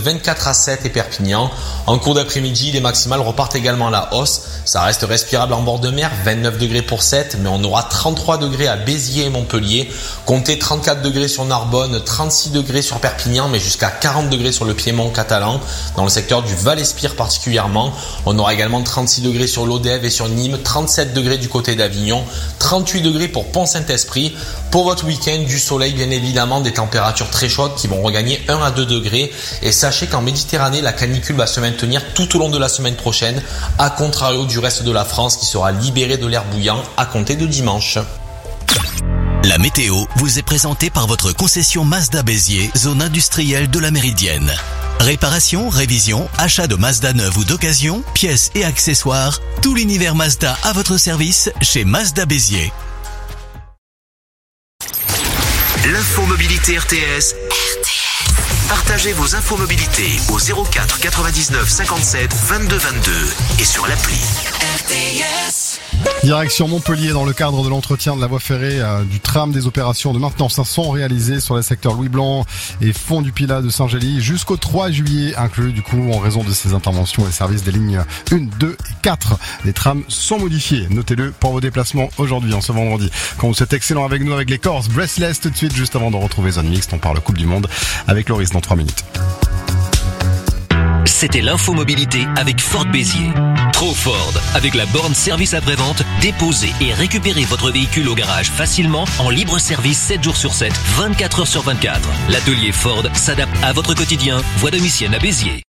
24 à 7 et Perpignan. En cours d'après-midi, les maximales repartent également à la hausse. Ça reste respirable en bord de mer, 29 degrés pour 7, mais on aura 33 degrés à Béziers et Montpellier. Comptez 34 degrés sur Narbonne, 36 degrés sur Perpignan, mais jusqu'à 40 degrés sur le Piémont catalan, dans le secteur du Val-Espire particulièrement. On aura également 36 degrés sur l'Odève et sur Nîmes, 37 degrés du côté d'Avignon, 38 degrés pour Pont-Saint-Esprit. Pour votre week-end, du soleil bien évidemment, des températures très chaudes qui vont regagner 1 à 2 degrés. Et sachez qu'en Méditerranée, la canicule va se maintenir tout au long de la semaine prochaine, à contrario du reste de la France qui sera libéré de l'air bouillant à compter de dimanche. La météo vous est présentée par votre concession Mazda Béziers, zone industrielle de la Méridienne. Réparation, révision, achat de Mazda neuve ou d'occasion, pièces et accessoires, tout l'univers Mazda à votre service chez Mazda Béziers. L'infomobilité RTS. Partagez vos infomobilités au 04 99 57 22 22 et sur l'appli RTS. Direction Montpellier dans le cadre de l'entretien de la voie ferrée du tram. Des opérations de maintenance sont réalisées sur les secteurs Louis Blanc et Fond du Pilat de Saint-Gély jusqu'au 3 juillet inclus. Du coup, en raison de ces interventions, les services des lignes 1, 2 et 4 des trams sont modifiés. Notez-le pour vos déplacements aujourd'hui, ce vendredi. Quand vous êtes excellent avec nous, avec les Corses, Breathless tout de suite, juste avant de retrouver Zone Mixte. On parle Coupe du Monde avec Loris dans 3 minutes. C'était l'infomobilité avec Ford Béziers. Trop Ford. Avec la borne service après-vente, déposez et récupérez votre véhicule au garage facilement en libre service 7 jours sur 7, 24 heures sur 24. L'atelier Ford s'adapte à votre quotidien. Voie domicienne à Béziers.